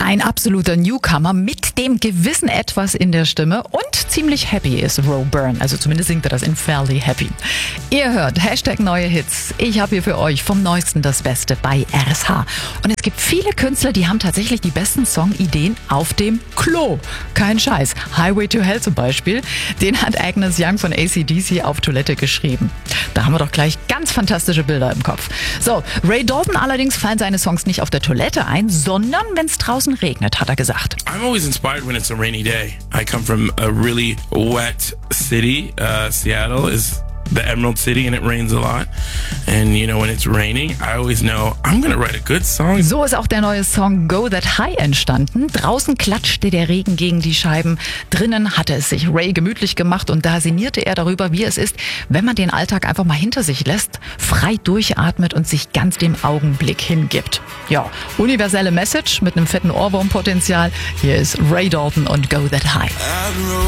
Ein absoluter Newcomer mit dem gewissen Etwas in der Stimme und ziemlich happy ist Ro Byrne. Also zumindest singt er das in Fairly Happy. Ihr hört #neue Hits. Ich habe hier für euch vom Neuesten das Beste bei RSH. Und es gibt viele Künstler, die haben tatsächlich die besten Songideen auf dem Klo. Kein Scheiß. Highway to Hell zum Beispiel, den hat Agnes Young von AC/DC auf Toilette geschrieben. Da haben wir doch gleich ganz fantastische Bilder im Kopf. So, Ray Dalton allerdings fallen seine Songs nicht auf der Toilette ein, sondern wenn es draußen regnet, hat er gesagt. I'm always inspired when it's a rainy day. I come from a really wet city. Seattle is the Emerald City and it rains a lot. And you know, when it's raining, I always know I'm gonna write a good song. So ist auch der neue Song Go That High entstanden. Draußen klatschte der Regen gegen die Scheiben. Drinnen hatte es sich Ray gemütlich gemacht und da sinnierte er darüber, wie es ist, wenn man den Alltag einfach mal hinter sich lässt, frei durchatmet und sich ganz dem Augenblick hingibt. Ja, universelle Message mit einem fetten Ohrwurmpotenzial. Hier ist Ray Dalton und Go That High.